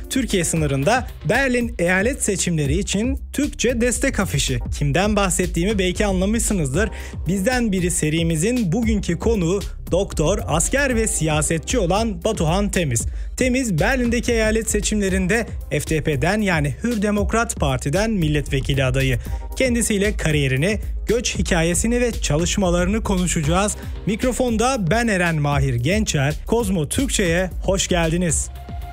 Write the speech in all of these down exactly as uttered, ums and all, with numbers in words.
Türkiye sınırında Berlin eyalet seçimleri için Türkçe destek afişi. Kimden bahsettiğimi belki anlamışsınızdır. Bizden Biri serimizin bugünkü konuğu doktor, asker ve siyasetçi olan Batuhan Temiz. Temiz, Berlin'deki eyalet seçimlerinde F D P'den yani Hür Demokrat Parti'den milletvekili adayı. Kendisiyle kariyerini, göç hikayesini ve çalışmalarını konuşacağız. Mikrofonda ben Eren Mahir Gençer. Kozmo Türkçe'ye hoş geldiniz.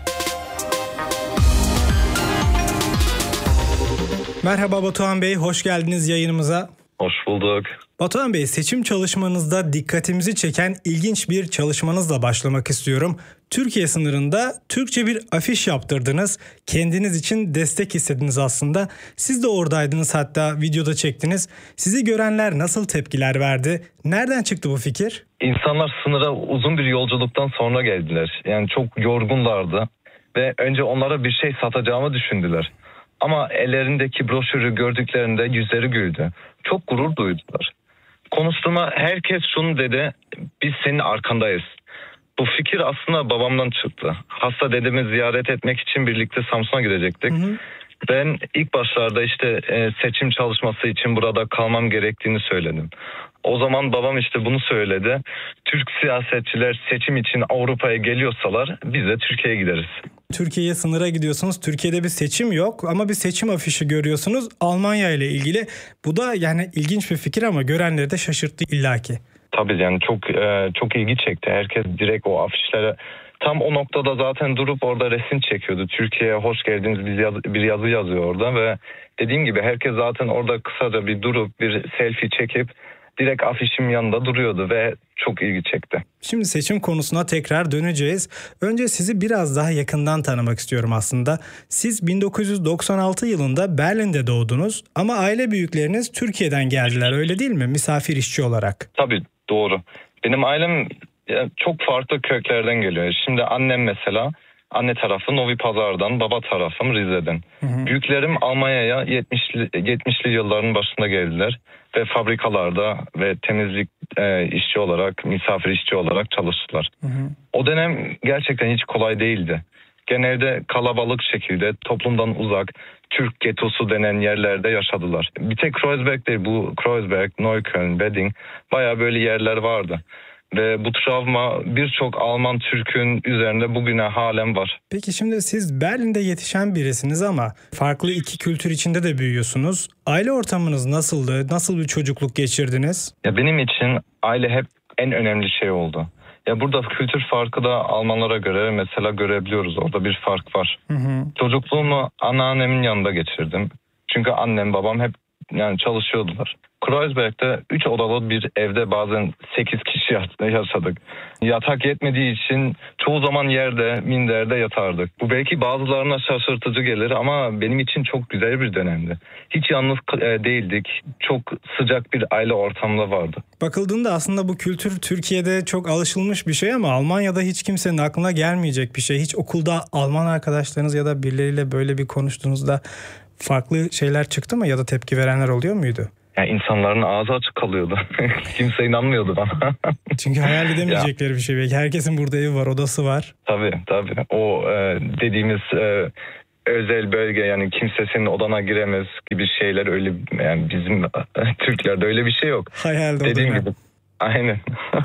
Merhaba Batuhan Bey, hoş geldiniz yayınımıza. Hoş bulduk. Batuhan Bey, seçim çalışmanızda dikkatimizi çeken ilginç bir çalışmanızla başlamak istiyorum. Türkiye sınırında Türkçe bir afiş yaptırdınız. Kendiniz için destek istediniz aslında. Siz de oradaydınız, hatta videoda çektiniz. Sizi görenler nasıl tepkiler verdi? Nereden çıktı bu fikir? İnsanlar sınıra uzun bir yolculuktan sonra geldiler. Yani çok yorgunlardı ve önce onlara bir şey satacağımı düşündüler. Ama ellerindeki broşürü gördüklerinde yüzleri güldü. Çok gurur duydular. Konuştuğuma herkes şunu dedi: biz senin arkandayız. Bu fikir aslında babamdan çıktı. Hasta dedemi ziyaret etmek için birlikte Samsun'a gidecektik. Hı hı. Ben ilk başlarda işte seçim çalışması için burada kalmam gerektiğini söyledim. O zaman babam işte bunu söyledi. Türk siyasetçiler seçim için Avrupa'ya geliyorsalar biz de Türkiye'ye gideriz. Türkiye'ye sınıra gidiyorsunuz. Türkiye'de bir seçim yok ama bir seçim afişi görüyorsunuz Almanya ile ilgili. Bu da yani ilginç bir fikir ama görenleri de şaşırttı illaki. Tabii yani çok çok ilgi çekti. Herkes direkt o afişlere, tam o noktada zaten durup orada resim çekiyordu. Türkiye'ye hoş geldiniz bir yazı, bir yazı yazıyor orada ve dediğim gibi herkes zaten orada kısaca bir durup bir selfie çekip direkt afişim yanında duruyordu ve çok ilgi çekti. Şimdi seçim konusuna tekrar döneceğiz. Önce sizi biraz daha yakından tanımak istiyorum aslında. Siz bin dokuz yüz doksan altı yılında Berlin'de doğdunuz ama aile büyükleriniz Türkiye'den geldiler, öyle değil mi? Misafir işçi olarak. Tabii, doğru. Benim ailem çok farklı köklerden geliyor. Şimdi annem mesela, anne tarafı Novi Pazar'dan, baba tarafım Rize'den. Hı hı. Büyüklerim Almanya'ya yetmişli, yetmişli yılların başında geldiler ve fabrikalarda ve temizlik e, işçi olarak, misafir işçi olarak çalıştılar. Hı hı. O dönem gerçekten hiç kolay değildi. Genelde kalabalık şekilde toplumdan uzak, Türk getosu denen yerlerde yaşadılar. Bir tek Kreuzberg değil, bu Kreuzberg, Neukölln, Wedding bayağı böyle yerler vardı. Ve bu travma birçok Alman Türk'ün üzerinde bugüne halen var. Peki şimdi siz Berlin'de yetişen birisiniz ama farklı iki kültür içinde de büyüyorsunuz. Aile ortamınız nasıldı? Nasıl bir çocukluk geçirdiniz? Ya benim için aile hep en önemli şey oldu. Ya burada kültür farkı da Almanlara göre mesela görebiliyoruz. Orada bir fark var. Hı hı. Çocukluğumu anneannemin yanında geçirdim. Çünkü annem babam hep yani çalışıyordular. Kreuzberg'de üç odalı bir evde bazen sekiz kişi yaşadık. Yatak yetmediği için çoğu zaman yerde, minderde yatardık. Bu belki bazılarına şaşırtıcı gelir ama benim için çok güzel bir dönemdi. Hiç yalnız değildik. Çok sıcak bir aile ortamında vardı. Bakıldığında aslında bu kültür Türkiye'de çok alışılmış bir şey ama Almanya'da hiç kimsenin aklına gelmeyecek bir şey. Hiç okulda Alman arkadaşlarınız ya da birileriyle böyle bir konuştuğunuzda farklı şeyler çıktı mı ya da tepki verenler oluyor muydu? Yani insanların ağzı açık kalıyordu. Kimse inanmıyordu bana. Çünkü hayal edemeyecekleri bir şey. Belki herkesin burada evi var, odası var. Tabii tabii. O e, dediğimiz e, özel bölge, yani kimse senin odana giremez gibi şeyler, öyle yani bizim Türklerde öyle bir şey yok. Hayalde dediğim odana. gibi. Aynen.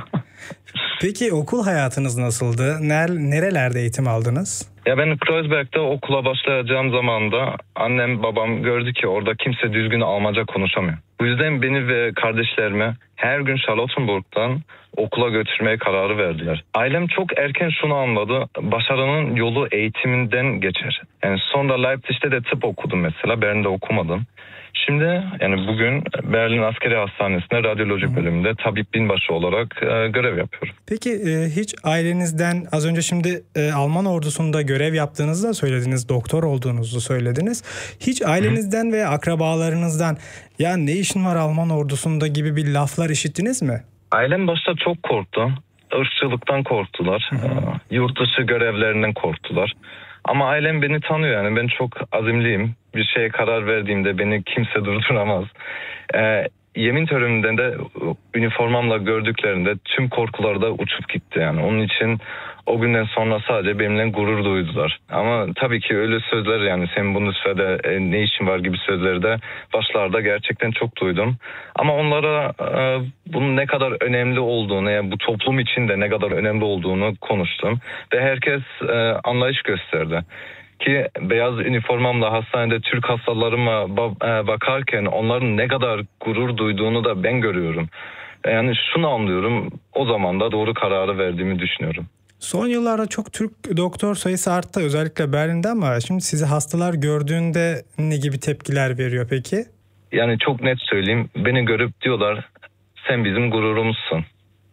Peki okul hayatınız nasıldı? Nerelerde eğitim aldınız? Ya ben Kreuzberg'de okula başlayacağım zaman da annem babam gördü ki orada kimse düzgün Almanca konuşamıyor. Bu yüzden beni ve kardeşlerimi her gün Charlottenburg'dan okula götürmeye kararı verdiler. Ailem çok erken şunu anladı: başarının yolu eğitiminden geçer. Yani sonra Leipzig'te de tıp okudum mesela, Berlin'de okumadım. Şimdi yani bugün Berlin Askeri Hastanesi'nde radyoloji bölümünde tabip binbaşı olarak e, görev yapıyorum. Peki e, hiç ailenizden, az önce şimdi e, Alman ordusunda görev yaptığınızı da söylediniz, doktor olduğunuzu söylediniz. Hiç ailenizden Hı. veya akrabalarınızdan ya ne işin var Alman ordusunda gibi bir laflar işittiniz mi? Ailem başta çok korktu. Irkçılıktan korktular. E, yurt dışı görevlerinden korktular. Ama ailem beni tanıyor, yani ben çok azimliyim. Bir şeye karar verdiğimde beni kimse durduramaz. Ee, yemin töreninde de üniformamla gördüklerinde tüm korkuları da uçup gitti yani. Onun için o günden sonra sadece benimle gurur duydular. Ama tabii ki öyle sözler, yani senin Bundeswehr'de e, ne işin var gibi sözleri de başlarda gerçekten çok duydum. Ama onlara e, bunun ne kadar önemli olduğunu, yani bu toplum için de ne kadar önemli olduğunu konuştum. Ve herkes e, anlayış gösterdi. Ki beyaz üniformamla hastanede Türk hastalarıma bakarken onların ne kadar gurur duyduğunu da ben görüyorum. Yani şunu anlıyorum, o zaman da doğru kararı verdiğimi düşünüyorum. Son yıllarda çok Türk doktor sayısı arttı, özellikle Berlin'de, ama şimdi sizi hastalar gördüğünde ne gibi tepkiler veriyor peki? Yani çok net söyleyeyim, beni görüp diyorlar sen bizim gururumuzsun.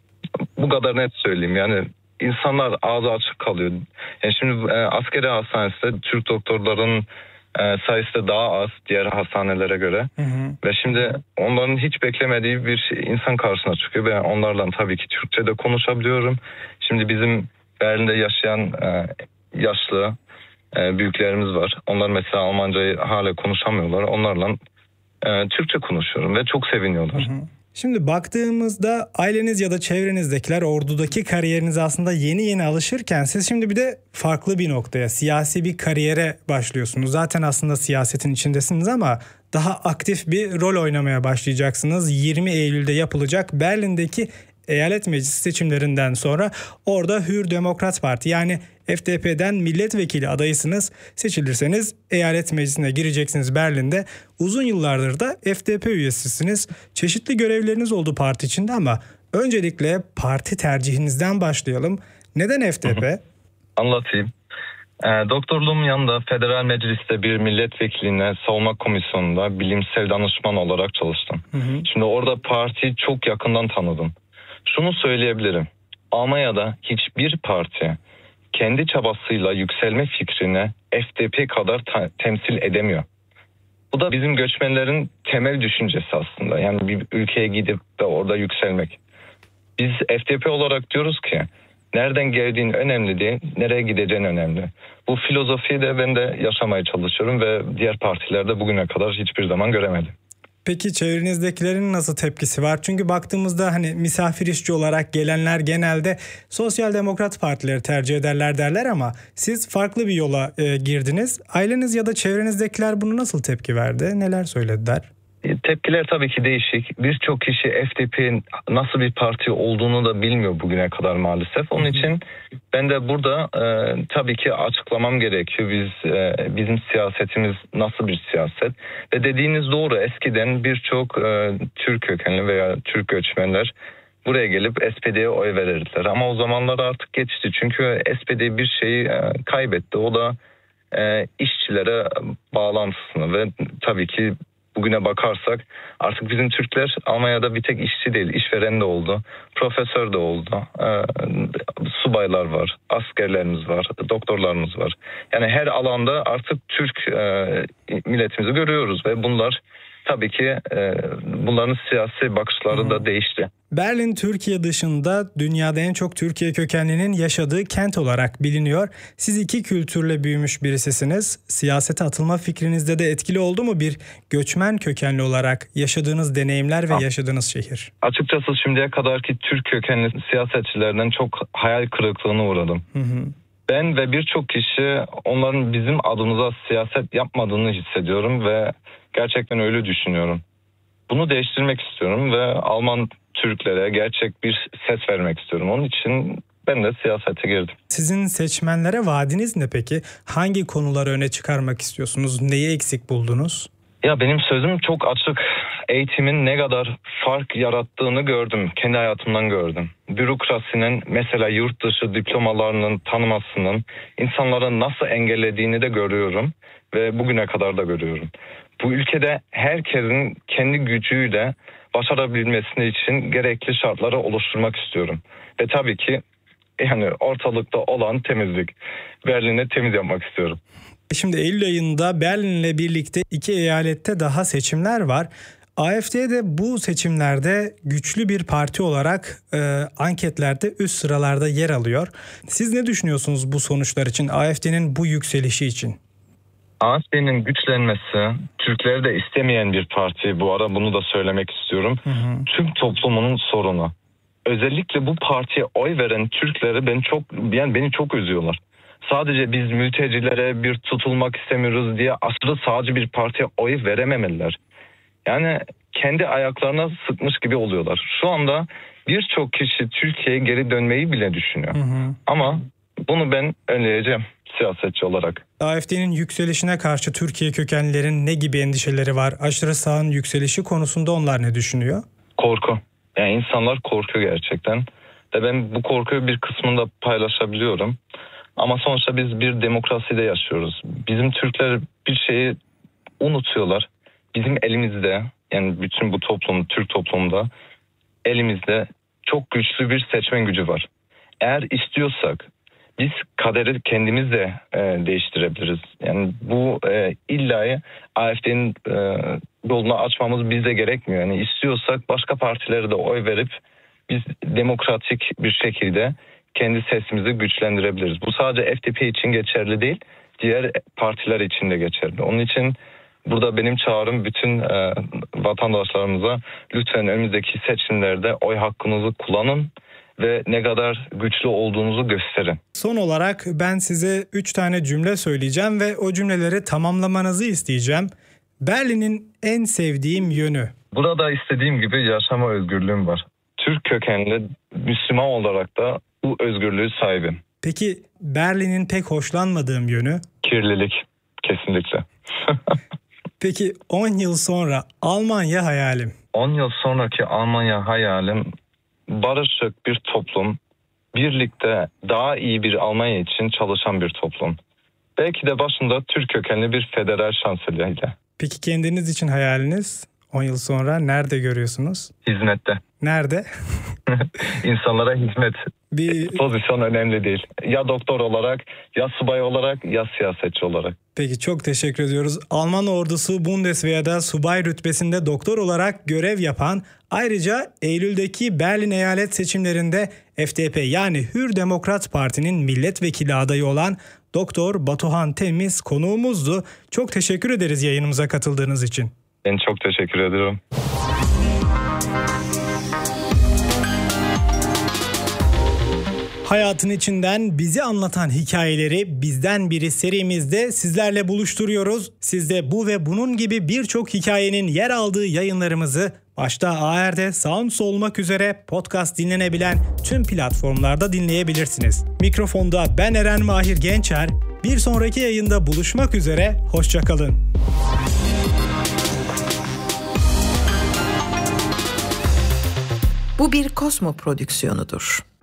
Bu kadar net söyleyeyim yani. İnsanlar ağzı açık kalıyor. Yani şimdi e, askeri hastanesinde Türk doktorların e, sayısı da daha az diğer hastanelere göre. Hı hı. Ve şimdi onların hiç beklemediği bir insan karşısına çıkıyor. Ben onlarla tabii ki Türkçe'de konuşabiliyorum. Şimdi bizim Berlin'de yaşayan e, yaşlı e, büyüklerimiz var. Onlar mesela Almancayı hala konuşamıyorlar. Onlarla e, Türkçe konuşuyorum ve çok seviniyorlar. Hı hı. Şimdi baktığımızda aileniz ya da çevrenizdekiler ordudaki kariyerinize aslında yeni yeni alışırken siz şimdi bir de farklı bir noktaya, siyasi bir kariyere başlıyorsunuz. Zaten aslında siyasetin içindesiniz ama daha aktif bir rol oynamaya başlayacaksınız. yirmi Eylül'de yapılacak Berlin'deki eyalet meclisi seçimlerinden sonra orada Hür Demokrat Parti, yani F D P'den milletvekili adayısınız. Seçilirseniz eyalet meclisine gireceksiniz Berlin'de. Uzun yıllardır da F D P üyesisiniz. Çeşitli görevleriniz oldu parti içinde ama öncelikle parti tercihinizden başlayalım. Neden F D P? Anlatayım. E, doktorluğum yanında Federal Meclis'te bir milletvekiliğine savunma komisyonunda bilimsel danışman olarak çalıştım. Hı hı. Şimdi orada partiyi çok yakından tanıdım. Şunu söyleyebilirim. Almanya'da hiçbir parti kendi çabasıyla yükselme fikrini F D P kadar ta- temsil edemiyor. Bu da bizim göçmenlerin temel düşüncesi aslında. Yani bir ülkeye gidip de orada yükselmek. Biz F D P olarak diyoruz ki nereden geldiğin önemli değil, nereye gideceğin önemli. Bu filozofiyi de ben de yaşamaya çalışıyorum ve diğer partilerde bugüne kadar hiçbir zaman göremedim. Peki çevrenizdekilerin nasıl tepkisi var? Çünkü baktığımızda hani misafir işçi olarak gelenler genelde sosyal demokrat partileri tercih ederler derler ama siz farklı bir yola e, girdiniz. Aileniz ya da çevrenizdekiler bunu nasıl tepki verdi? Neler söylediler? Tepkiler tabii ki değişik. Birçok kişi F D P'nin nasıl bir parti olduğunu da bilmiyor bugüne kadar maalesef. Onun için ben de burada e, tabii ki açıklamam gerekiyor. Biz e, bizim siyasetimiz nasıl bir siyaset? Ve dediğiniz doğru. Eskiden birçok e, Türk kökenli veya Türk göçmenler buraya gelip S P D'ye oy verirdiler. Ama o zamanlar artık geçti. Çünkü S P D bir şeyi e, kaybetti. O da e, işçilere bağlantısını ve tabii ki bugüne bakarsak artık bizim Türkler Almanya'da bir tek işçi değil, işveren de oldu, profesör de oldu, e, subaylar var, askerlerimiz var, doktorlarımız var. Yani her alanda artık Türk e, milletimizi görüyoruz ve bunlar tabii ki e, bunların siyasi bakışları hmm. da değişti. Berlin Türkiye dışında dünyada en çok Türkiye kökenlinin yaşadığı kent olarak biliniyor. Siz iki kültürle büyümüş birisisiniz. Siyasete atılma fikrinizde de etkili oldu mu bir göçmen kökenli olarak yaşadığınız deneyimler ve ha. yaşadığınız şehir? Açıkçası şimdiye kadarki Türk kökenli siyasetçilerden çok hayal kırıklığına uğradım. Hı hı. Ben ve birçok kişi onların bizim adımıza siyaset yapmadığını hissediyorum ve gerçekten öyle düşünüyorum. Bunu değiştirmek istiyorum ve Alman Türklere gerçek bir ses vermek istiyorum. Onun için ben de siyasete girdim. Sizin seçmenlere vaadiniz ne peki? Hangi konuları öne çıkarmak istiyorsunuz? Neyi eksik buldunuz? Ya benim sözüm çok açık. Eğitimin ne kadar fark yarattığını gördüm. Kendi hayatımdan gördüm. Bürokrasinin mesela yurt dışı diplomalarının tanımasının insanlara nasıl engellediğini de görüyorum. Ve bugüne kadar da görüyorum. Bu ülkede herkesin kendi gücüyle başarabilmesini için gerekli şartları oluşturmak istiyorum. Ve tabii ki yani ortalıkta olan temizlik. Berlin'i temiz yapmak istiyorum. Şimdi Eylül ayında Berlin'le birlikte iki eyalette daha seçimler var. A F D de bu seçimlerde güçlü bir parti olarak e, anketlerde üst sıralarda yer alıyor. Siz ne düşünüyorsunuz bu sonuçlar için, A F D'nin bu yükselişi için? A F D'nin güçlenmesi, Türkleri de istemeyen bir parti, bu ara bunu da söylemek istiyorum. Hı hı. Tüm toplumunun sorunu. Özellikle bu partiye oy veren Türkleri ben çok yani beni çok üzüyorlar. Sadece biz mültecilere bir tutulmak istemiyoruz diye aşırı sağcı bir partiye oy verememeliler. Yani kendi ayaklarına sıkmış gibi oluyorlar. Şu anda birçok kişi Türkiye'ye geri dönmeyi bile düşünüyor. Hı hı. Ama bunu ben önleyeceğim siyasetçi olarak. A F D'nin yükselişine karşı Türkiye kökenlilerin ne gibi endişeleri var? Aşırı sağın yükselişi konusunda onlar ne düşünüyor? Korku. Yani insanlar korkuyor gerçekten. Ve ben bu korkuyu bir kısmında paylaşabiliyorum. Ama sonuçta biz bir demokraside yaşıyoruz. Bizim Türkler bir şeyi unutuyorlar. Bizim elimizde, yani bütün bu toplum, Türk toplumda elimizde çok güçlü bir seçmen gücü var. Eğer istiyorsak biz kaderi kendimiz de e, değiştirebiliriz. Yani bu e, illa A F D'nin e, yolunu açmamız bize gerekmiyor. Yani istiyorsak başka partilere de oy verip biz demokratik bir şekilde kendi sesimizi güçlendirebiliriz. Bu sadece F D P için geçerli değil, diğer partiler için de geçerli. Onun için burada benim çağrım bütün e, vatandaşlarımıza, lütfen önümüzdeki seçimlerde oy hakkınızı kullanın ve ne kadar güçlü olduğunuzu gösterin. Son olarak ben size üç tane cümle söyleyeceğim ve o cümleleri tamamlamanızı isteyeceğim. Berlin'in en sevdiğim yönü. Burada istediğim gibi yaşama özgürlüğüm var. Türk kökenli Müslüman olarak da bu özgürlüğü sahibim. Peki Berlin'in pek hoşlanmadığım yönü? Kirlilik, kesinlikle. Peki on yıl sonra Almanya hayalim? on yıl sonraki Almanya hayalim barışık bir toplum, birlikte daha iyi bir Almanya için çalışan bir toplum. Belki de başında Türk kökenli bir federal şansölyeyle. Peki kendiniz için hayaliniz on yıl sonra nerede görüyorsunuz? Hizmette. Nerede? İnsanlara hizmet. Bir pozisyon önemli değil. Ya doktor olarak, ya subay olarak, ya siyasetçi olarak. Peki çok teşekkür ediyoruz. Alman ordusu Bundeswehr'da subay rütbesinde doktor olarak görev yapan, ayrıca Eylül'deki Berlin eyalet seçimlerinde F D P yani Hür Demokrat Parti'nin milletvekili adayı olan Doktor Batuhan Temiz konuğumuzdu. Çok teşekkür ederiz yayınımıza katıldığınız için. Ben çok teşekkür ederim. Hayatın içinden bizi anlatan hikayeleri Bizden Biri serimizde sizlerle buluşturuyoruz. Siz de bu ve bunun gibi birçok hikayenin yer aldığı yayınlarımızı başta A R'de, Sounds olmak üzere podcast dinlenebilen tüm platformlarda dinleyebilirsiniz. Mikrofonda ben Eren Mahir Gençer. Bir sonraki yayında buluşmak üzere, hoşça kalın. Bu bir Kozmo prodüksiyonudur.